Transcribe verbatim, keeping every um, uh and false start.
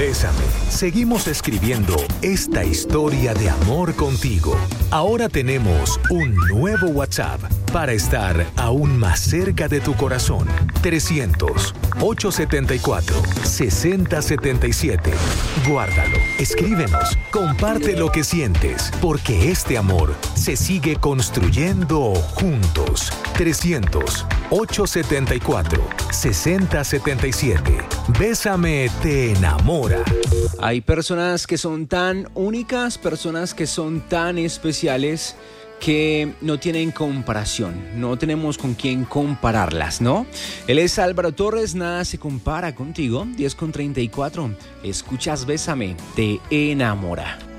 Bésame. Seguimos escribiendo esta historia de amor contigo. Ahora tenemos un nuevo WhatsApp para estar aún más cerca de tu corazón. trescientos, ochocientos setenta y cuatro, sesenta setenta y siete. Guárdalo, escríbenos, comparte lo que sientes, porque este amor se sigue construyendo juntos. trescientos, ochocientos setenta y cuatro, sesenta setenta y siete. Bésame te enamora. Hay personas que son tan únicas, personas que son tan especiales que no tienen comparación, no tenemos con quién compararlas, ¿no? Él es Álvaro Torres, nada se compara contigo, diez con treinta y cuatro. Escuchas Bésame, te enamora.